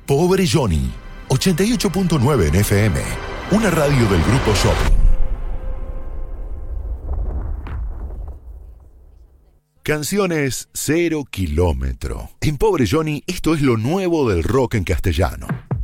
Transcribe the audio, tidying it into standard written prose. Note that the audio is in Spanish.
Pobre Johnny, 88.9 en FM, una radio del Grupo Shopping. Canciones 0 kilómetro. En Pobre Johnny, esto es lo nuevo del rock en castellano.